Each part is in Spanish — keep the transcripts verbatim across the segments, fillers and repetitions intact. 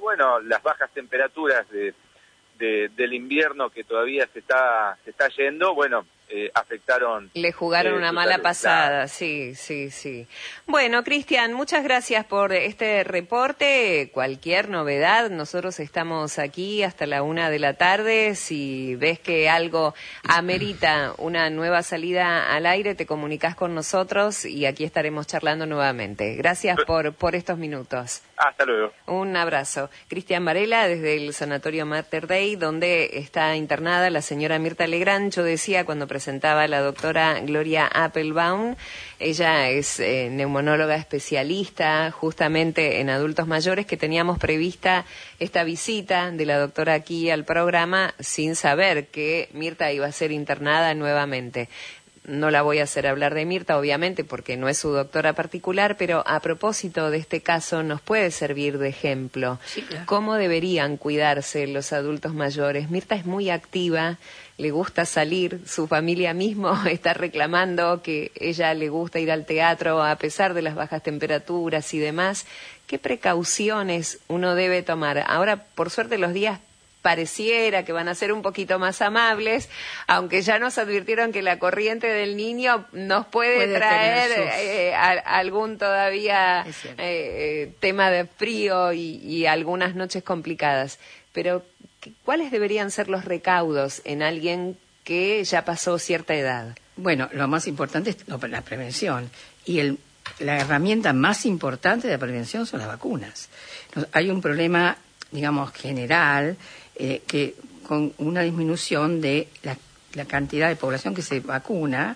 bueno, las bajas temperaturas de, de, del invierno que todavía se está, se está yendo, bueno, Eh, afectaron. Le jugaron eh, una mala salud, pasada, claro. sí, sí, sí. Bueno, Cristian, muchas gracias por este reporte. Cualquier novedad, nosotros estamos aquí hasta la una de la tarde. Si ves que algo amerita una nueva salida al aire, te comunicas con nosotros y aquí estaremos charlando nuevamente. Gracias por, por estos minutos. Hasta luego. Un abrazo. Cristian Varela, desde el Sanatorio Mater Dei, donde está internada la señora Mirta Legrand. Yo decía cuando presentaba a la doctora Gloria Appelbaum, ella es eh, neumonóloga especialista justamente en adultos mayores, que teníamos prevista esta visita de la doctora aquí al programa sin saber que Mirta iba a ser internada nuevamente. No la voy a hacer hablar de Mirta, obviamente, porque no es su doctora particular, pero a propósito de este caso nos puede servir de ejemplo. Sí, claro. ¿Cómo deberían cuidarse los adultos mayores? Mirta es muy activa, le gusta salir, su familia mismo está reclamando que ella le gusta ir al teatro a pesar de las bajas temperaturas y demás. ¿Qué precauciones uno debe tomar? Ahora, por suerte, los días pareciera que van a ser un poquito más amables, aunque ya nos advirtieron que la corriente del Niño nos puede, puede traer sus... eh, a, algún todavía eh, eh, tema de frío y, y algunas noches complicadas. Pero, ¿cuáles deberían ser los recaudos en alguien que ya pasó cierta edad? Bueno, lo más importante es la prevención. Y el, la herramienta más importante de la prevención son las vacunas. Hay un problema, digamos, general, Eh, que con una disminución de la, la cantidad de población que se vacuna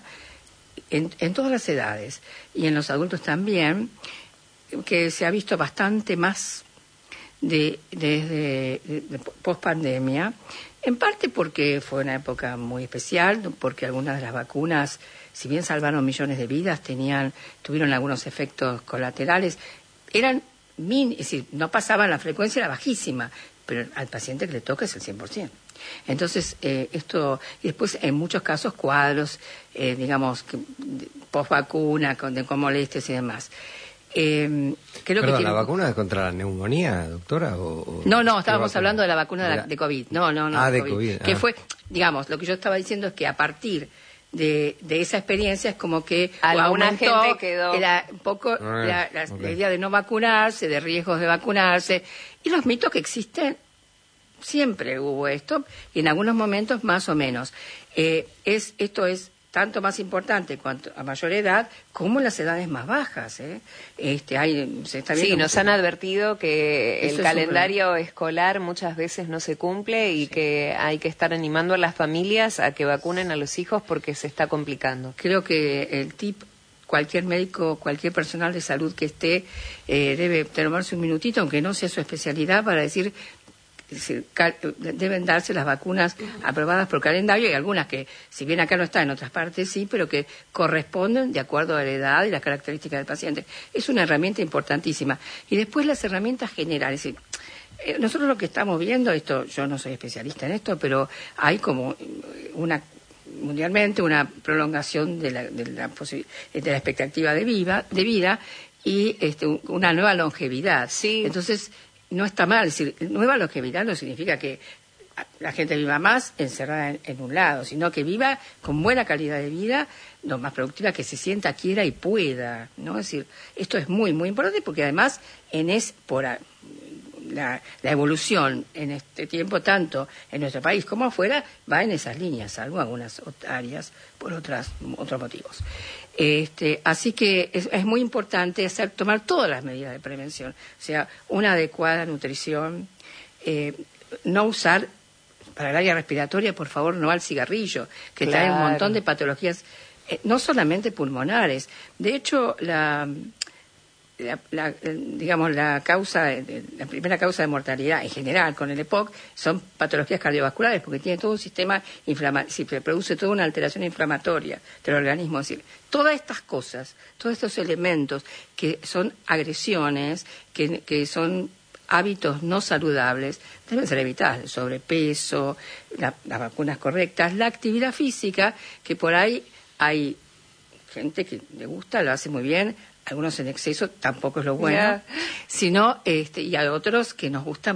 en, en todas las edades y en los adultos también, que se ha visto bastante más de, desde de, de, de post-pandemia, en parte porque fue una época muy especial, porque algunas de las vacunas, si bien salvaron millones de vidas, tenían tuvieron algunos efectos colaterales, eran min, es decir, no pasaban, la frecuencia era bajísima, pero al paciente que le toca es el cien por ciento. Entonces, eh, esto, y después en muchos casos cuadros, eh, digamos, que, post vacuna, con, con molestias y demás. Eh, creo Perdón, que ¿la tiene... vacuna es contra la neumonía, doctora? O, o... No, no, estábamos hablando de la vacuna de, la, de COVID. No, no, no. Ah, de COVID. COVID. Que ah. fue, digamos, lo que yo estaba diciendo es que a partir de, de esa experiencia es como que alguna aumentó gente quedó era un poco Ah, la, la, okay. la idea de no vacunarse, de riesgos de vacunarse y los mitos que existen. Siempre hubo esto y en algunos momentos más o menos. Eh, es esto es tanto más importante cuanto a mayor edad como en las edades más bajas. ¿eh? Este, hay, se está viendo sí, nos mucho. han advertido que Eso el es calendario escolar muchas veces no se cumple y Sí. que hay que estar animando a las familias a que vacunen a los hijos porque se está complicando. Creo que el tip, cualquier médico, cualquier personal de salud que esté, eh, debe tomarse un minutito, aunque no sea su especialidad, para decir... deben darse las vacunas aprobadas por calendario y algunas que, si bien acá no están, en otras partes sí, pero que corresponden de acuerdo a la edad y las características del paciente. Es una herramienta importantísima. Y después las herramientas generales. Es decir, eh, nosotros lo que estamos viendo, esto, yo no soy especialista en esto, pero hay como una mundialmente una prolongación de la, de la, de la expectativa de vida, de vida y este, una nueva longevidad. Sí. Entonces, no está mal, es decir, nueva longevidad no significa que la gente viva más encerrada en, en un lado, sino que viva con buena calidad de vida, lo más productiva que se sienta, quiera y pueda, ¿no? Es decir, esto es muy, muy importante porque además en es por a, la, la evolución en este tiempo, tanto en nuestro país como afuera, va en esas líneas, salvo algunas áreas por otras, otros motivos. Este, así que es, es muy importante hacer, tomar todas las medidas de prevención, o sea, una adecuada nutrición, eh, no usar para el área respiratoria, por favor, no al cigarrillo, que Claro. trae un montón de patologías, eh, no solamente pulmonares. De hecho, la, la, la digamos la causa, de, la primera causa de mortalidad en general con el E P O C son patologías cardiovasculares, porque tiene todo un sistema inflamatorio, se produce toda una alteración inflamatoria del organismo. Es decir, todas estas cosas, todos estos elementos que son agresiones, que, que son hábitos no saludables, deben ser evitadas. El sobrepeso, la, las vacunas correctas, la actividad física, que por ahí hay gente que le gusta, lo hace muy bien, algunos en exceso, tampoco es lo bueno, Yeah. sino este, y hay otros que nos gustan